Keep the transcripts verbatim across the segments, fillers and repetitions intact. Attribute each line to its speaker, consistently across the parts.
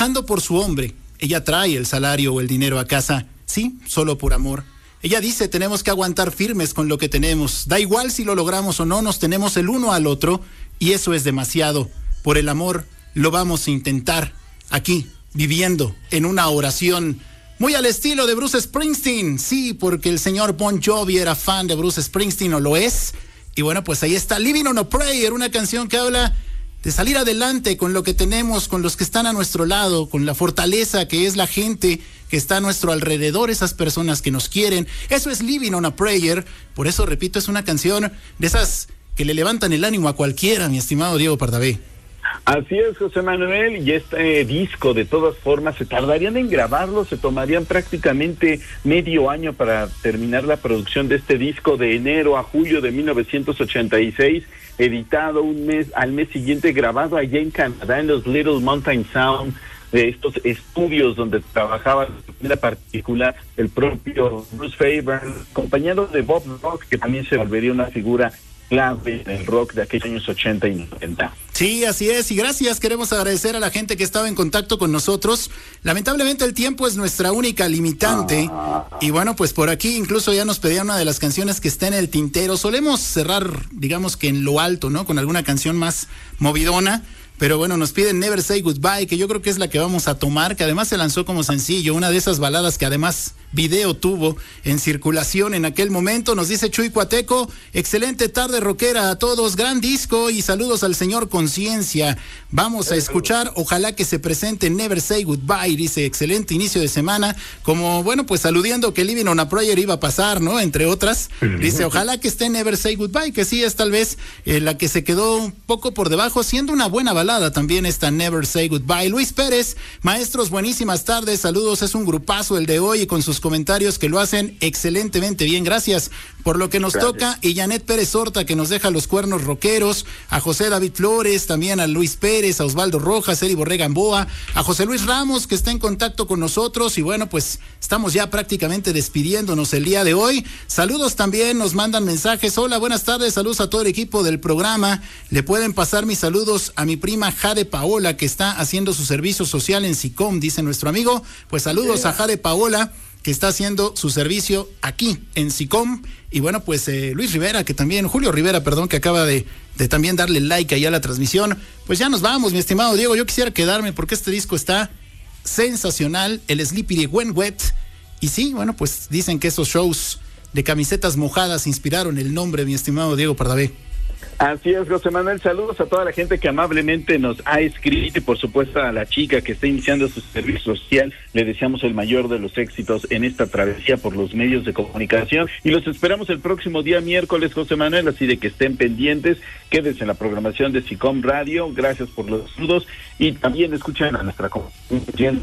Speaker 1: trabajando por su hombre. Ella trae el salario o el dinero a casa, sí, solo por amor. Ella dice, tenemos que aguantar firmes con lo que tenemos. Da igual si lo logramos o no, nos tenemos el uno al otro y eso es demasiado. Por el amor lo vamos a intentar aquí, viviendo en una oración muy al estilo de Bruce Springsteen. Sí, porque el señor Bon Jovi era fan de Bruce Springsteen, o lo es. Y bueno, pues ahí está Living on a Prayer, una canción que habla de salir adelante con lo que tenemos, con los que están a nuestro lado, con la fortaleza que es la gente que está a nuestro alrededor, esas personas que nos quieren. Eso es Living on a Prayer. Por eso, repito, es una canción de esas que le levantan el ánimo a cualquiera, mi estimado Diego Pardavé.
Speaker 2: Así es, José Manuel, y este disco de todas formas se tardarían en grabarlo, se tomarían prácticamente medio año para terminar la producción de este disco de enero a julio de mil novecientos ochenta y seis, editado un mes, al mes siguiente grabado allá en Canadá en los Little Mountain Sound, de estos estudios donde trabajaba de manera particular el propio Bruce Fairbairn, acompañado de Bob Rock, que también se volvería una figura clave en el rock de aquellos años ochenta y noventa.
Speaker 1: Sí, así es, y gracias, queremos agradecer a la gente que estaba en contacto con nosotros. Lamentablemente el tiempo es nuestra única limitante, ah. y bueno, pues por aquí incluso ya nos pedían una de las canciones que está en el tintero. Solemos cerrar, digamos que en lo alto, ¿no? Con alguna canción más movidona, pero bueno, nos piden Never Say Goodbye, que yo creo que es la que vamos a tomar, que además se lanzó como sencillo, una de esas baladas que además video tuvo en circulación en aquel momento. Nos dice Chuy Cuateco, excelente tarde rockera a todos, gran disco y saludos al señor Conciencia. Vamos a escuchar, ojalá que se presente Never Say Goodbye, dice, excelente inicio de semana, como bueno, pues aludiendo que Living on a Prayer iba a pasar, ¿no? Entre otras, dice, ojalá que esté Never Say Goodbye, que sí es tal vez eh, la que se quedó un poco por debajo, siendo una buena balada también esta Never Say Goodbye. Luis Pérez, maestros, buenísimas tardes, saludos, es un grupazo el de hoy y con sus comentarios que lo hacen excelentemente bien, gracias por lo que nos gracias. Toca. Y Janet Pérez Horta, que nos deja los cuernos rockeros, a José David Flores, también a Luis Pérez, a Osvaldo Rojas, Eri Borrega Gamboa, a José Luis Ramos, que está en contacto con nosotros, y bueno, pues estamos ya prácticamente despidiéndonos el día de hoy. Saludos también, nos mandan mensajes, hola, buenas tardes, saludos a todo el equipo del programa, le pueden pasar mis saludos a mi prima Jade Paola, que está haciendo su servicio social en SICOM, dice nuestro amigo. Pues saludos a Jade Paola, que está haciendo su servicio aquí en SICOM. Y bueno, pues eh, Luis Rivera, que también, Julio Rivera, perdón, que acaba de, de también darle like ahí a la transmisión. Pues ya nos vamos, mi estimado Diego. Yo quisiera quedarme porque este disco está sensacional, el Sleepy de When Wet. Y sí, bueno, pues dicen que esos shows de camisetas mojadas inspiraron el nombre, mi estimado Diego Pardavé.
Speaker 2: Así es, José Manuel, saludos a toda la gente que amablemente nos ha escrito y por supuesto a la chica que está iniciando su servicio social. Le deseamos el mayor de los éxitos en esta travesía por los medios de comunicación y los esperamos el próximo día miércoles, José Manuel, así de que estén pendientes, quédense en la programación de SICOM Radio, gracias por los saludos y también escuchen a nuestra comunicación.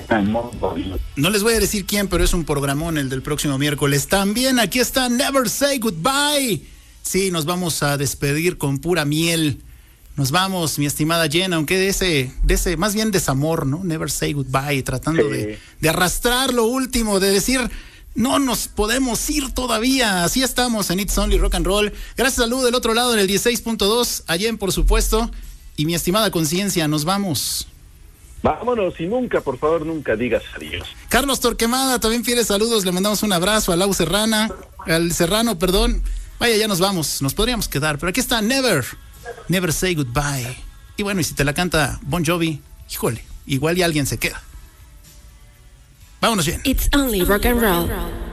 Speaker 1: No les voy a decir quién, pero es un programón el del próximo miércoles. También aquí está Never Say Goodbye. Sí, nos vamos a despedir con pura miel. Nos vamos, mi estimada Jen, aunque de ese, de ese, más bien desamor, ¿no? Never say goodbye, tratando sí. de, de arrastrar lo último, de decir, no nos podemos ir todavía. Así estamos en It's Only Rock and Roll. Gracias, salud del otro lado en el dieciséis punto dos, a Jen, por supuesto. Y mi estimada Conciencia, nos vamos.
Speaker 2: Vámonos y nunca, por favor, nunca digas adiós.
Speaker 1: Carlos Torquemada, también fieles saludos, le mandamos un abrazo a Lau Serrana, al Serrano, perdón. Vaya, ya nos vamos, nos podríamos quedar, pero aquí está Never, Never Say Goodbye. Y bueno, y si te la canta Bon Jovi, híjole, igual y alguien se queda. Vámonos bien.
Speaker 3: It's only rock and roll.